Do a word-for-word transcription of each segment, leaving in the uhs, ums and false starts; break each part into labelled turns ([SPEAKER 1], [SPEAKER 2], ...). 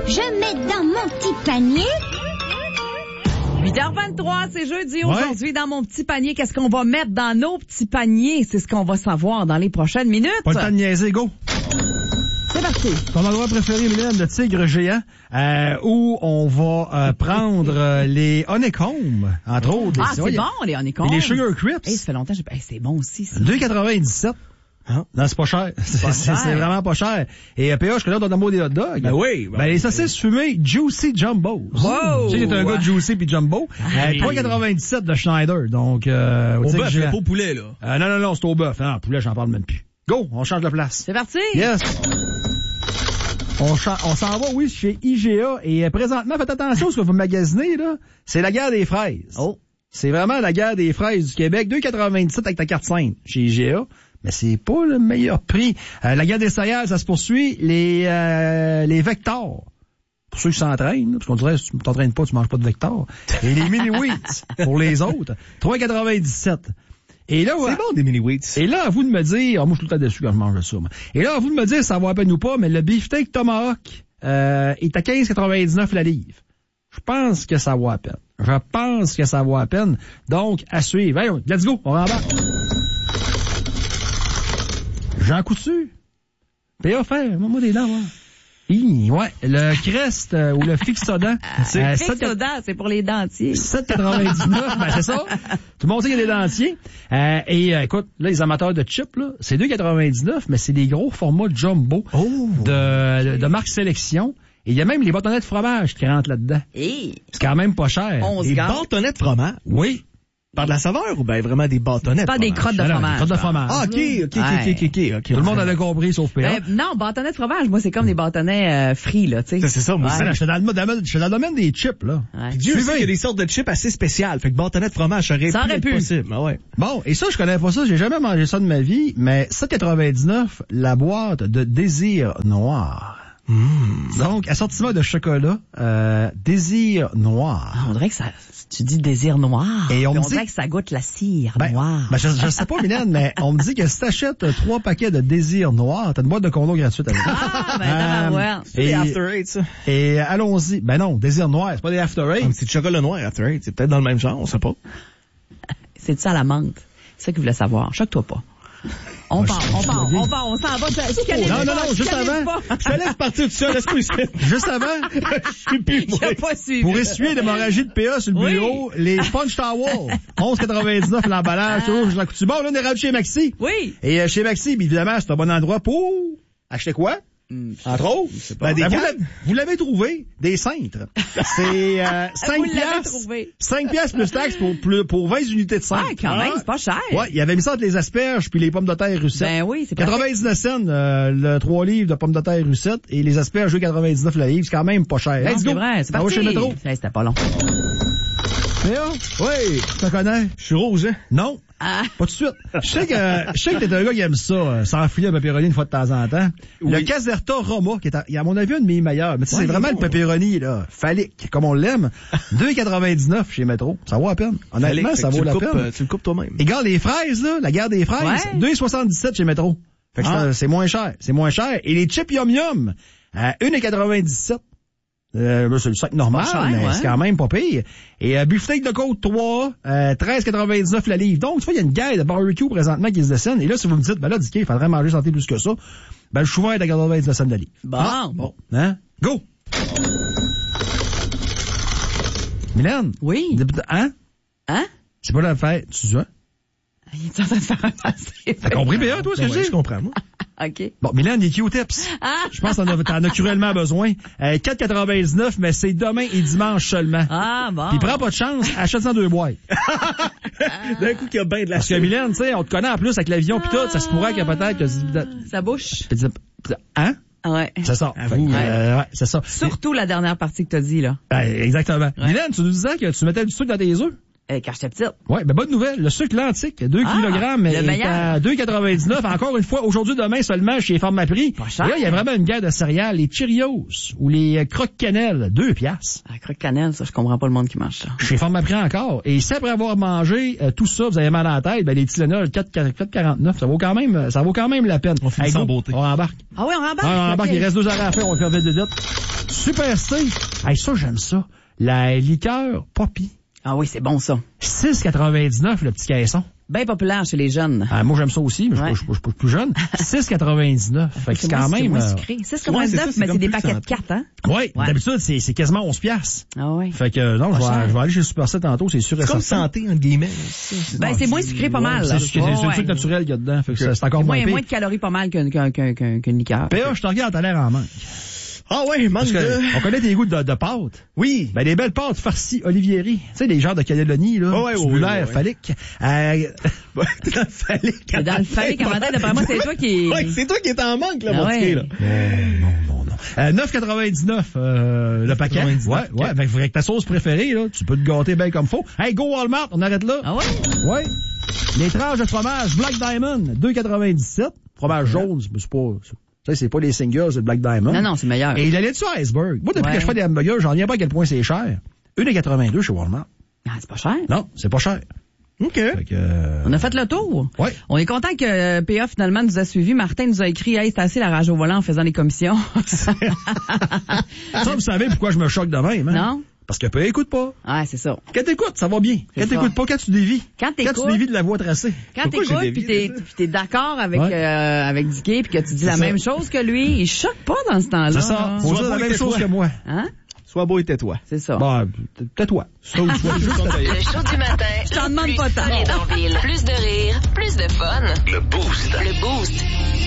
[SPEAKER 1] je mets dans mon petit panier.
[SPEAKER 2] huit heures vingt-trois, c'est jeudi aujourd'hui. Ouais. Dans mon petit panier, qu'est-ce qu'on va mettre dans nos petits paniers? C'est ce qu'on va savoir dans les prochaines minutes.
[SPEAKER 3] Pas le temps de niaiser, go!
[SPEAKER 2] C'est parti.
[SPEAKER 3] Ton endroit préféré, Mylène, le tigre géant, euh, où on va euh, prendre euh, les honeycombs, entre autres.
[SPEAKER 2] Ah, c'est bon, les honeycombs.
[SPEAKER 3] Et les sugar crips.
[SPEAKER 2] Hey, ça fait longtemps que j'ai... Hey, c'est bon aussi, ça.
[SPEAKER 3] deux quatre-vingt-dix-sept. Hein? Non, c'est pas cher. C'est, pas cher. c'est vraiment pas cher. Et euh, P A, je connais dans l'amour des hot dogs.
[SPEAKER 4] Ben oui.
[SPEAKER 3] Ben, ben les saucisses fumées Juicy Jumbo.
[SPEAKER 2] Wow!
[SPEAKER 3] Tu sais, t'es un gars de Juicy puis Jumbo. Euh, trois quatre-vingt-dix-sept de Schneider. Donc, euh,
[SPEAKER 4] au bœuf, c'est pas au poulet, là.
[SPEAKER 3] Euh, non, non, non, c'est au bœuf. Non, poulet, j'en parle même plus. Go, on change de place.
[SPEAKER 2] C'est parti.
[SPEAKER 3] Yes. On, cha- on s'en va, oui, chez I G A. Et euh, présentement, faites attention à ce que vous magasinez, là. C'est la guerre des fraises.
[SPEAKER 2] Oh.
[SPEAKER 3] C'est vraiment la guerre des fraises du Québec. deux quatre-vingt-dix-sept avec ta carte simple chez I G A. Mais c'est pas le meilleur prix. Euh, la guerre des céréales, ça se poursuit. Les euh, les Vectors. Pour ceux qui s'entraînent, parce qu'on dirait, si tu t'entraînes pas, tu manges pas de Vectors. Et les mini-wheats, pour les autres. trois quatre-vingt-dix-sept. Et là,
[SPEAKER 4] c'est
[SPEAKER 3] ouais,
[SPEAKER 4] bon, des mini-wheats.
[SPEAKER 3] Et là, à vous de me dire, oh, moi, je suis tout le temps déçu quand je mange ça, moi. Et là, à vous de me dire, ça vaut à peine ou pas, mais le beefsteak Tomahawk, euh, est à quinze quatre-vingt-dix-neuf la livre. Je pense que ça vaut à peine. Je pense que ça vaut à peine. Donc, à suivre. Hey, let's go, on rembarque. Jean Coutu. P A fait, moi, des dents, moi. Hi, ouais, le Crest euh, ou le Fixodent.
[SPEAKER 2] C'est euh, Fixodent, c'est pour les dentiers.
[SPEAKER 3] sept quatre-vingt-dix-neuf, ben c'est ça. Tout le monde sait qu'il y a des dentiers. Euh, et euh, écoute, là, les amateurs de chips, là, c'est deux quatre-vingt-dix-neuf, mais c'est des gros formats jumbo
[SPEAKER 4] oh,
[SPEAKER 3] de, de marque Sélection. Et il y a même les bâtonnets de fromage qui rentrent là-dedans.
[SPEAKER 2] Hey.
[SPEAKER 3] C'est quand même pas cher.
[SPEAKER 4] Les bâtonnets de fromage?
[SPEAKER 3] Oui.
[SPEAKER 4] Par de la saveur ou ben vraiment des bâtonnets?
[SPEAKER 2] Pas des crottes de fromage.
[SPEAKER 3] Des crottes de fromage.
[SPEAKER 4] Ah, ok, ok, ok, ok, ok, ok.
[SPEAKER 3] Tout le monde avait compris, sauf P A.
[SPEAKER 2] Euh, non, bâtonnets de fromage, moi, c'est comme des bâtonnets euh, frits, là, tu sais.
[SPEAKER 4] C'est ça, moi.
[SPEAKER 3] Ouais. J'étais dans, dans, dans le domaine des chips, là.
[SPEAKER 2] Ouais.
[SPEAKER 4] Dieu sait qu'il y a des sortes de chips assez spéciales. Fait que bâtonnets de fromage, ça aurait,
[SPEAKER 2] ça aurait pu.
[SPEAKER 4] possible. Ah ouais.
[SPEAKER 3] Bon, et ça, je connais pas ça. J'ai jamais mangé ça de ma vie, mais sept quatre-vingt-dix-neuf, la boîte de Désir Noir. Mmh. Donc, assortiment de chocolat, euh, Désir Noir.
[SPEAKER 2] Ah, on dirait que ça, tu dis Désir Noir.
[SPEAKER 3] Et on, me
[SPEAKER 2] on
[SPEAKER 3] dit...
[SPEAKER 2] dirait que ça goûte la cire
[SPEAKER 3] ben,
[SPEAKER 2] noire.
[SPEAKER 3] Ben, je, je sais pas, Mylène, mais on me dit que si t'achètes trois paquets de Désir Noir, t'as une boîte de condos gratuite avec.
[SPEAKER 2] Ah, ben, euh, ouais.
[SPEAKER 4] C'est des After Eight, ça.
[SPEAKER 3] Et allons-y. Ben non, Désir Noir, c'est pas des After Eight.
[SPEAKER 4] Ah, c'est du chocolat noir, After Eight. C'est peut-être dans le même genre, on sait pas.
[SPEAKER 2] C'est ça, la menthe. C'est ça qu'il voulait savoir. Choque-toi pas. On part, on part, on part, on s'en va.
[SPEAKER 3] Non, non, non, juste avant.
[SPEAKER 4] Je te laisse partir tout seul, laisse-moi ici.
[SPEAKER 3] Juste avant.
[SPEAKER 4] Je suis plus
[SPEAKER 2] J'ai pas suivi.
[SPEAKER 3] Pour essuyer l'hémorragie de P A sur le
[SPEAKER 2] oui.
[SPEAKER 3] bureau, les Sponge Towel. onze quatre-vingt-dix-neuf l'emballage, toujours, je la coutu. Bon, là, on est rendu chez Maxi.
[SPEAKER 2] Oui.
[SPEAKER 3] Et euh, chez Maxi, évidemment, c'est un bon endroit pour acheter quoi? Mmh, Entre autres, ben, des ben, vous, l'avez, vous l'avez trouvé, des cintres. C'est euh, cinq piastres. cinq piastres plus taxes pour, pour, pour vingt unités de cintre.
[SPEAKER 2] Ah, quand même, c'est pas cher.
[SPEAKER 3] Ouais, il y avait mis ça entre les asperges puis les pommes de terre russettes.
[SPEAKER 2] Ben oui, c'est
[SPEAKER 3] quatre-vingt-dix-neuf cents euh, le trois livres de pommes de terre russettes et les asperges deux quatre-vingt-dix-neuf la livre, c'est quand même pas cher.
[SPEAKER 2] Let's go. C'est vrai, c'est parti.
[SPEAKER 3] Chez Métro.
[SPEAKER 2] Hey, c'était pas long.
[SPEAKER 3] Léa? Oui, tu te connais?
[SPEAKER 4] Je suis rouge, hein?
[SPEAKER 3] Non.
[SPEAKER 2] Ah.
[SPEAKER 3] Pas tout de suite. Je sais que, je sais que t'es un gars qui aime ça, euh, s'enfiler un pepperoni une fois de temps en temps. Oui. Le Caserta Roma, qui est à, à mon avis un de mes meilleurs. Mais tu sais, ouais, c'est vraiment bon. Le pepperoni, là, phallique, comme on l'aime. deux quatre-vingt-dix-neuf chez Métro. Ça vaut la peine. Honnêtement, ça vaut la
[SPEAKER 4] coupes,
[SPEAKER 3] peine.
[SPEAKER 4] Euh, tu le coupes toi-même.
[SPEAKER 3] Et regarde les fraises, là, la guerre des fraises.
[SPEAKER 2] Ouais.
[SPEAKER 3] deux soixante-dix-sept chez Métro. Fait que ah. c'est moins cher. C'est moins cher. Et les chips yum yum, à un quatre-vingt-dix-sept. Euh, c'est le sac normal, cher, mais ouais. C'est quand même pas pire. Et euh, beefsteak de côte trois, euh, treize quatre-vingt-dix-neuf la livre. Donc, tu vois, il y a une guerre de barbecue présentement qui se dessine. Et là, si vous me dites, ben là, Dicky, il faudrait manger santé plus que ça, ben le chou-vert est à quatre-vingt-dix-neuf cents la livre.
[SPEAKER 2] Bon.
[SPEAKER 3] Ah, bon. Hein? Go! Mylène?
[SPEAKER 2] Oui?
[SPEAKER 3] Hein?
[SPEAKER 2] Hein?
[SPEAKER 3] C'est pas l'affaire. Tu sais?
[SPEAKER 2] Il est en train de faire un passé.
[SPEAKER 3] T'as compris, P A, toi, ce que je dis?
[SPEAKER 4] Je comprends, moi.
[SPEAKER 2] OK.
[SPEAKER 3] Bon, Mylène, des Q-tips.
[SPEAKER 2] Ah.
[SPEAKER 3] Je pense que t'en as, t'en as cruellement besoin. Euh, quatre quatre-vingt-dix-neuf, mais c'est demain et dimanche seulement.
[SPEAKER 2] Ah, bon.
[SPEAKER 3] Puis prends pas de chance, achète-en deux boîtes.
[SPEAKER 4] D'un coup, qu'il y a bien de la
[SPEAKER 3] Parce que Mylène, tu sais, on te connaît en plus avec l'avion pis tout, ça se pourrait que peut-être que...
[SPEAKER 2] Ça bouche.
[SPEAKER 3] Hein?
[SPEAKER 2] Ouais.
[SPEAKER 3] C'est ça.
[SPEAKER 4] À vous.
[SPEAKER 3] Ouais, euh, ouais, c'est ça.
[SPEAKER 2] Surtout la dernière partie que t'as dit, là.
[SPEAKER 3] Ouais, exactement.
[SPEAKER 2] Ouais.
[SPEAKER 3] Mylène, tu nous disais que tu mettais du sucre dans tes œufs?
[SPEAKER 2] Euh, quand j'étais petite.
[SPEAKER 3] Ouais, ben bonne nouvelle. Le sucre Lantique, deux
[SPEAKER 2] ah,
[SPEAKER 3] kilogrammes, est
[SPEAKER 2] meilleur.
[SPEAKER 3] à deux quatre-vingt-dix-neuf. Encore une fois, aujourd'hui, demain seulement chez Pharmaprix.
[SPEAKER 2] Pas cher.
[SPEAKER 3] Et là, il y a vraiment une guerre de céréales. Les Cheerios ou les croque-cannelle, deux piastres.
[SPEAKER 2] La croque-cannelle, ça, je comprends pas le monde qui mange ça.
[SPEAKER 3] Chez Pharmaprix encore. Et si après avoir mangé euh, tout ça, vous avez mal à la tête, ben les Tylenol quatre quarante-neuf, ça vaut quand même, ça vaut quand même la peine.
[SPEAKER 4] On finit
[SPEAKER 3] hey,
[SPEAKER 4] sans
[SPEAKER 3] go,
[SPEAKER 4] beauté.
[SPEAKER 3] On embarque.
[SPEAKER 2] Ah oui, on embarque.
[SPEAKER 3] Ah, on embarque.
[SPEAKER 2] Okay.
[SPEAKER 3] Il reste deux heures à faire. On va faire vite, vite, vite. Super C. Hey, ça, j'aime ça. La liqueur Poppy.
[SPEAKER 2] Ah oui, c'est bon, ça.
[SPEAKER 3] six quatre-vingt-dix-neuf, le petit caisson.
[SPEAKER 2] Bien populaire chez les jeunes.
[SPEAKER 3] Ah, moi, j'aime ça aussi, mais ouais. je ne suis pas plus jeune. six quatre-vingt-dix-neuf. Fait que c'est quand même...
[SPEAKER 2] C'est moins sucré. six quatre-vingt-dix-neuf, ouais, mais c'est des paquets de quatre, hein?
[SPEAKER 3] Oui, ouais. D'habitude, c'est, c'est quasiment onze piastres.
[SPEAKER 2] Ah oui.
[SPEAKER 3] Fait que, non, je vais, je vais aller chez Super C tantôt, c'est sûr et certain.
[SPEAKER 4] C'est comme santé, entre guillemets.
[SPEAKER 2] Ben, c'est moins sucré pas mal.
[SPEAKER 3] C'est, c'est, c'est, c'est le truc naturel qu'il y a dedans. Fait que c'est, c'est encore moins pire.
[SPEAKER 2] Moins de calories pas mal qu'une, qu'une, qu'une, qu'une liqueur.
[SPEAKER 3] P A, je te regarde, t'as l'air en manque.
[SPEAKER 4] Ah ouais, manque de...
[SPEAKER 3] On connaît tes goûts de, de pâtes.
[SPEAKER 4] Oui.
[SPEAKER 3] Ben, des belles pâtes farcies Olivieri. Tu sais, des genres de Calédonie, là.
[SPEAKER 4] Oh ouais,
[SPEAKER 3] tubulaire,
[SPEAKER 4] ouais, ouais.
[SPEAKER 3] phallique. Euh...
[SPEAKER 4] dans le phallique.
[SPEAKER 2] Dans le phallique, en matin, d'après moi, c'est toi qui...
[SPEAKER 4] Ouais, c'est toi qui es en manque, là,
[SPEAKER 2] ah
[SPEAKER 4] mon
[SPEAKER 2] ouais.
[SPEAKER 4] petit, là.
[SPEAKER 3] Non, non, non, non. Euh, neuf quatre-vingt-dix-neuf, euh, le paquet. Ouais, ouais. Avec, avec ta sauce préférée, là. Tu peux te gâter bien comme faut. Hey, go Walmart, on arrête là.
[SPEAKER 2] Ah ouais?
[SPEAKER 3] Ouais. Les tranches de fromage Black Diamond, deux quatre-vingt-dix-sept. Fromage jaune, c'est pas... Ça, c'est pas les singles, c'est le Black Diamond.
[SPEAKER 2] Non, non, c'est meilleur.
[SPEAKER 3] Et il allait dessus à Iceberg. Moi, depuis
[SPEAKER 2] ouais.
[SPEAKER 3] que je fais des hamburgers, j'en viens pas à quel point c'est cher. un quatre-vingt-deux chez Walmart.
[SPEAKER 2] Ah, c'est pas cher.
[SPEAKER 3] Non, c'est pas cher.
[SPEAKER 4] OK.
[SPEAKER 3] Fait que, euh...
[SPEAKER 2] On a fait le tour.
[SPEAKER 3] Ouais.
[SPEAKER 2] On est content que P A finalement nous a suivis. Martin nous a écrit, hey, c'est assez la rage au volant en faisant les commissions.
[SPEAKER 3] Ça, vous savez pourquoi je me choque de même, hein?
[SPEAKER 2] Non.
[SPEAKER 3] Parce que P A écoute pas.
[SPEAKER 2] Ah, c'est ça.
[SPEAKER 3] Quand t'écoutes, ça va bien.
[SPEAKER 2] C'est
[SPEAKER 3] quand
[SPEAKER 2] ça.
[SPEAKER 3] t'écoutes pas, quand tu dévis.
[SPEAKER 2] Quand t'écoutes.
[SPEAKER 3] Quand tu dévis de la voie tracée.
[SPEAKER 2] Quand
[SPEAKER 4] Pourquoi
[SPEAKER 2] t'écoutes
[SPEAKER 4] j'ai
[SPEAKER 2] pis
[SPEAKER 4] dévié
[SPEAKER 2] t'es, pis t'es d'accord avec,
[SPEAKER 3] ouais.
[SPEAKER 2] euh, avec Dicky pis que tu dis
[SPEAKER 3] C'est
[SPEAKER 2] la
[SPEAKER 3] ça.
[SPEAKER 2] même chose que lui, il choque pas dans ce temps-là.
[SPEAKER 3] C'est ça. Faut
[SPEAKER 4] Sois
[SPEAKER 3] dire la
[SPEAKER 4] beau et
[SPEAKER 3] même chose
[SPEAKER 4] tais-toi.
[SPEAKER 3] que moi.
[SPEAKER 2] Hein?
[SPEAKER 4] Sois beau et tais-toi.
[SPEAKER 2] C'est ça.
[SPEAKER 3] Bon, tais-toi. Ça ou soit juste
[SPEAKER 5] Le show du matin.
[SPEAKER 2] Je t'en demande
[SPEAKER 5] plus
[SPEAKER 2] pas tant.
[SPEAKER 5] fun et dans ville. Plus de rire, plus de fun.
[SPEAKER 6] Le Boost.
[SPEAKER 5] Le Boost.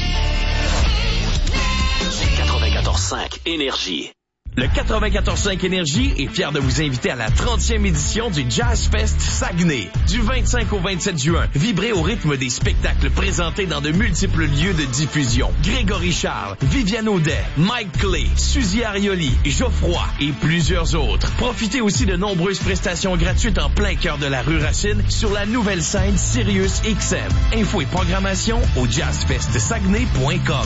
[SPEAKER 6] quatre-vingt-quatorze cinq Énergie. Le quatre-vingt-quatorze cinq Énergie est fier de vous inviter à la trentième édition du Jazz Fest Saguenay. Du vingt-cinq au vingt-sept juin, vibrez au rythme des spectacles présentés dans de multiples lieux de diffusion. Grégory Charles, Viviane Audet, Mike Clay, Suzy Arioli, Geoffroy et plusieurs autres. Profitez aussi de nombreuses prestations gratuites en plein cœur de la rue Racine sur la nouvelle scène Sirius X M. Infos et programmation au jazz fest saguenay point com.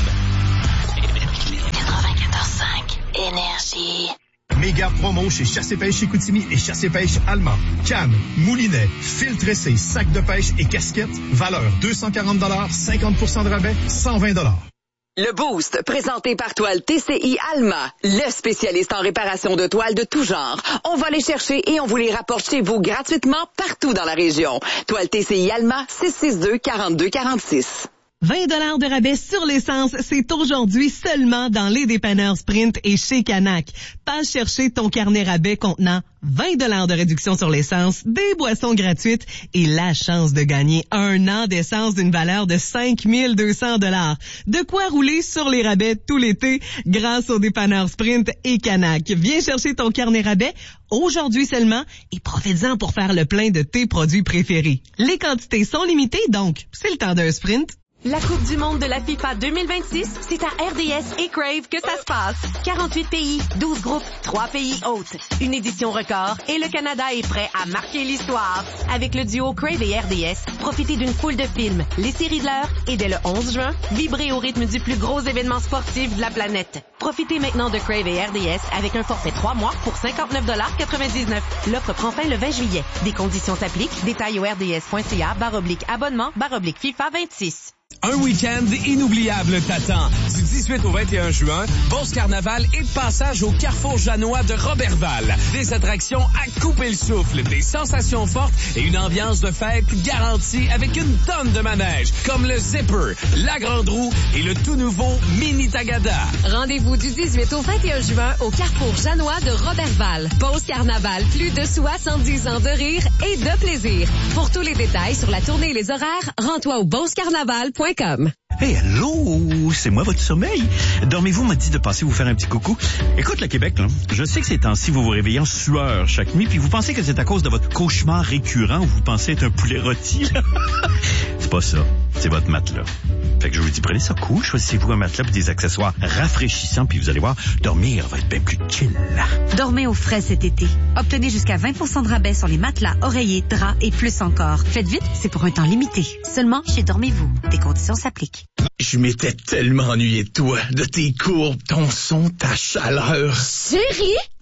[SPEAKER 5] quatre-vingt-quatorze cinq Énergie.
[SPEAKER 7] Méga promo chez Chasse et Pêche Chicoutimi et Chasse et Pêche Allemand. Cannes, moulinet, fil tressé, sac de pêche et casquette. Valeur deux cent quarante dollars, cinquante pour cent de rabais, cent vingt dollars.
[SPEAKER 8] Le Boost, présenté par Toile T C I Alma, le spécialiste en réparation de toiles de tout genre. On va les chercher et on vous les rapporte chez vous gratuitement partout dans la région. Toile T C I Alma, six six deux, quarante-deux quarante-six.
[SPEAKER 9] vingt dollars de rabais sur l'essence, c'est aujourd'hui seulement dans les dépanneurs Sprint et chez Canac. Passe chercher ton carnet rabais contenant vingt dollars de réduction sur l'essence, des boissons gratuites et la chance de gagner un an d'essence d'une valeur de cinq mille deux cents dollars. De quoi rouler sur les rabais tout l'été grâce aux dépanneurs Sprint et Canac. Viens chercher ton carnet rabais aujourd'hui seulement et profite-en pour faire le plein de tes produits préférés. Les quantités sont limitées, donc c'est le temps d'un sprint.
[SPEAKER 10] La Coupe du monde de la FIFA deux mille vingt-six, c'est à R D S et Crave que ça se passe. quarante-huit pays, douze groupes, trois pays hôtes. Une édition record et le Canada est prêt à marquer l'histoire. Avec le duo Crave et R D S, profitez d'une foule de films, les séries de l'heure et dès le onze juin, vibrez au rythme du plus gros événement sportif de la planète. Profitez maintenant de Crave et R D S avec un forfait trois mois pour cinquante-neuf dollars quatre-vingt-dix-neuf. L'offre prend fin le vingt juillet. Des conditions s'appliquent. Détails au r d s point c a barre oblique abonnement barre oblique FIFA vingt-six.
[SPEAKER 11] Un week-end inoubliable t'attend. Du dix-huit au vingt et un juin, Beauce Carnaval et de passage au Carrefour Janois de Robertval. Des attractions à couper le souffle, des sensations fortes et une ambiance de fête garantie avec une tonne de manèges comme le Zipper, la Grande Roue et le tout nouveau Mini Tagada.
[SPEAKER 10] Rendez-vous du dix-huit au vingt et un juin au Carrefour Janois de Robertval. Beauce Carnaval, plus de soixante-dix ans de rire et de plaisir. Pour tous les détails sur la tournée et les horaires, rends-toi au beauce carnaval point com.
[SPEAKER 12] Hey, allô, c'est moi votre sommeil. Dormez-vous m'a dit de passer vous faire un petit coucou. Écoute le Québec, là, je sais que ces temps-ci, vous vous réveillez en sueur chaque nuit, puis vous pensez que c'est à cause de votre cauchemar récurrent où vous pensez être un poulet rôti. Là. C'est pas ça, c'est votre matelas. Fait que je vous dis, prenez ça cool, choisissez-vous un matelas et des accessoires rafraîchissants, puis vous allez voir, dormir va être bien plus chill.
[SPEAKER 13] Dormez au frais cet été. Obtenez jusqu'à vingt pour cent de rabais sur les matelas, oreillers, draps et plus encore. Faites vite, c'est pour un temps limité. Seulement chez Dormez-vous. Des conditions s'appliquent.
[SPEAKER 6] Je m'étais tellement ennuyé de toi, de tes courbes, ton son, ta chaleur.
[SPEAKER 5] Chérie, qu'est-ce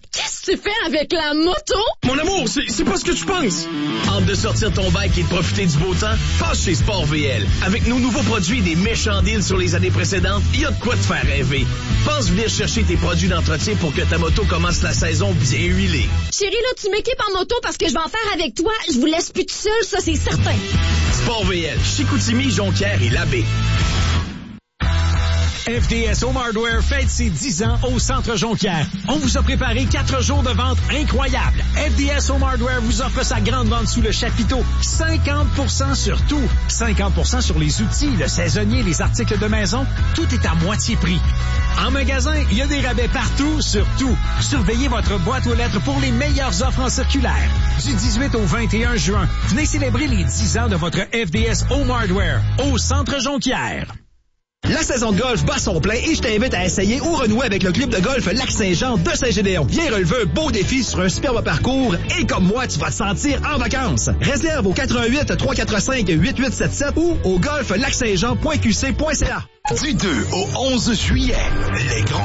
[SPEAKER 14] tu fais avec la moto?
[SPEAKER 6] Mon amour, c'est, c'est pas ce que tu penses. Hâte de sortir ton bike et de profiter du beau temps? Passe chez Sport V L. Avec nos nouveaux produits et des méchants deals sur les années précédentes, il y a de quoi te faire rêver. Pense venir chercher tes produits d'entretien pour que ta moto commence la saison bien huilée.
[SPEAKER 14] Chérie, là, tu m'équipes en moto parce que je vais en faire avec toi. Je vous laisse plus tout seul, ça, c'est certain.
[SPEAKER 6] Sport V L, Chicoutimi, Jonquière et Labbé.
[SPEAKER 15] F D S Home Hardware fête ses dix ans au Centre Jonquière. On vous a préparé quatre jours de vente incroyables. F D S Home Hardware vous offre sa grande vente sous le chapiteau. cinquante pour cent sur tout. cinquante pour cent sur les outils, le saisonnier, les articles de maison. Tout est à moitié prix. En magasin, il y a des rabais partout sur tout. Surveillez votre boîte aux lettres pour les meilleures offres en circulaire. Du dix-huit au vingt et un juin, venez célébrer les dix ans de votre F D S Home Hardware au Centre Jonquière.
[SPEAKER 16] La saison de golf bat son plein et je t'invite à essayer ou renouer avec le club de golf Lac-Saint-Jean de Saint-Gédéon. Viens relever un beau défi sur un superbe parcours et comme moi, tu vas te sentir en vacances. Réserve au quatre un huit, trois quatre cinq, huit huit sept sept ou au golf lac saint jean point q c point c a.
[SPEAKER 17] Du deux au onze juillet, les grands